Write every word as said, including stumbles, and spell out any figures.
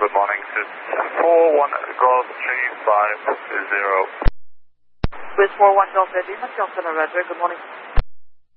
good morning. Swiss four one Golf three five zero. Swiss four one Golf Lima, Johnson and Redrick, good morning.